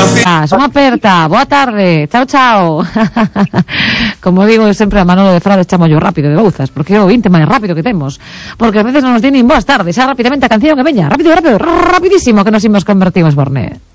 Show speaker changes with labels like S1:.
S1: Unha aperta, boa tarde, chao, chao. Como digo sempre a Manolo de Frades, chamo yo rápido de Bouzas, porque é o 20 máis rápido que temos, porque a veces non nos di nin boas tardes, xa rapidamente a canción que veña, rápido, rapidísimo, que nos imos convertimos, Borne.